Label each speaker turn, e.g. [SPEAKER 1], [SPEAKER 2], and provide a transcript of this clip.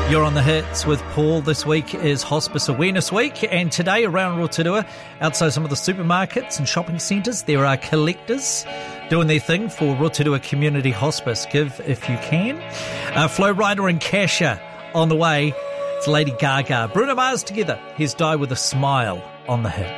[SPEAKER 1] You're on the hits with Paul. This week is Hospice Awareness Week, and today around Rotorua, outside some of the supermarkets and shopping centres, there are collectors doing their thing for Rotorua Community Hospice. Give if you can. Flo Rida and Kasha on the way. It's Lady Gaga. Bruno Mars together. Here's Die With A Smile on the hit.